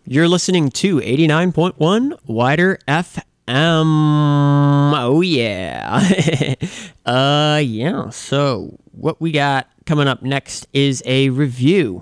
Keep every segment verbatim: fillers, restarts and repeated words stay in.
You're listening to eighty-nine point one Wider F M. Oh, yeah. uh, yeah. So, what we got coming up next is a review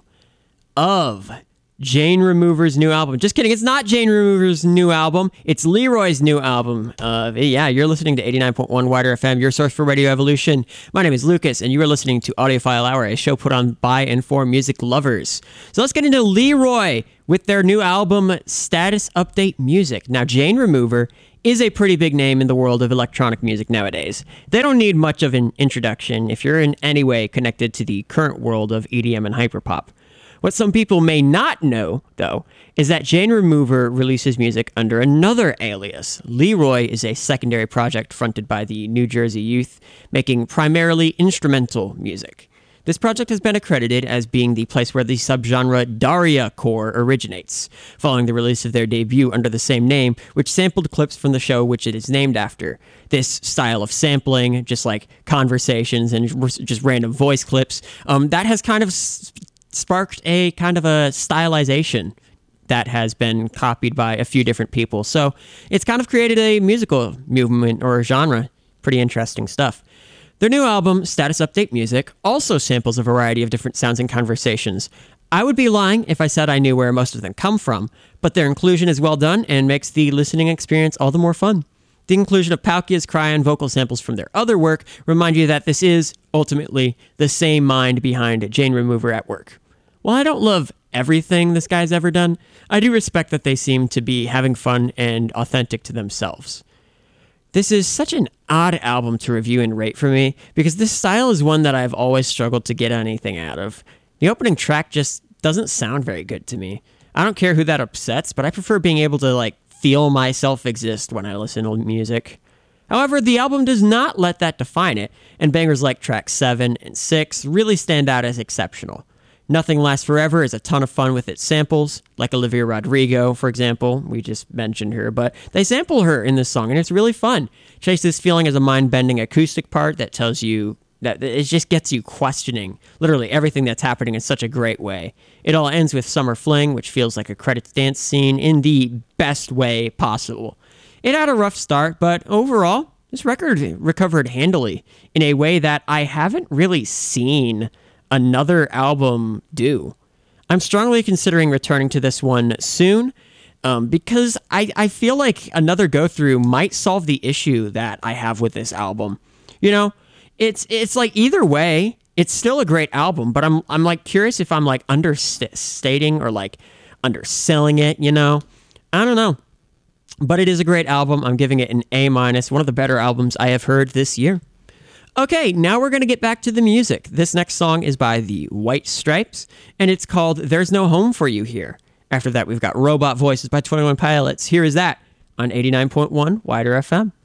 of Jane Remover's new album. Just kidding. It's not Jane Remover's new album. It's Leroy's new album. Uh, yeah, you're listening to eighty-nine point one Wider F M, your source for Radio Evolution. My name is Lucas, and you are listening to Audiophile Hour, a show put on by and for music lovers. So let's get into Leroy with their new album, Status Update Music. Now, Jane Remover is a pretty big name in the world of electronic music nowadays. They don't need much of an introduction if you're in any way connected to the current world of E D M and hyperpop. What some people may not know, though, is that Jane Remover releases music under another alias. Leroy is a secondary project fronted by the New Jersey youth, making primarily instrumental music. This project has been accredited as being the place where the subgenre Daria Core originates, following the release of their debut under the same name, which sampled clips from the show which it is named after. This style of sampling, just like conversations and just random voice clips, um, that has kind of sparked a kind of a stylization that has been copied by a few different people. So it's kind of created a musical movement or a genre. Pretty interesting stuff. Their new album, Status Update Music, also samples a variety of different sounds and conversations. I would be lying if I said I knew where most of them come from, but their inclusion is well done and makes the listening experience all the more fun. The inclusion of Palkia's cry and vocal samples from their other work remind you that this is, ultimately, the same mind behind Jane Remover at work. While I don't love everything this guy's ever done, I do respect that they seem to be having fun and authentic to themselves. This is such an odd album to review and rate for me, because this style is one that I've always struggled to get anything out of. The opening track just doesn't sound very good to me. I don't care who that upsets, but I prefer being able to, like, feel myself exist when I listen to music. However, the album does not let that define it, and bangers like track seven and six really stand out as exceptional. Nothing Lasts Forever is a ton of fun with its samples, like Olivia Rodrigo, for example. We just mentioned her, but they sample her in this song, and it's really fun. Chase This Feeling is a mind-bending acoustic part that tells you, that it just gets you questioning literally everything that's happening in such a great way. It all ends with Summer Fling, which feels like a credits dance scene in the best way possible. It had a rough start, but overall, this record recovered handily in a way that I haven't really seen another album do. I'm strongly considering returning to this one soon, um, because I, I feel like another go-through might solve the issue that I have with this album. You know, it's it's like either way, it's still a great album, but I'm I'm like curious if I'm like understating or like underselling it, you know? I don't know. But it is a great album. I'm giving it an A minus, one of the better albums I have heard this year. Okay, now we're going to get back to the music. This next song is by the White Stripes, and it's called There's No Home for You Here. After that, we've got Robot Voices by twenty-one Pilots. Here is that on eighty-nine point one Wider F M.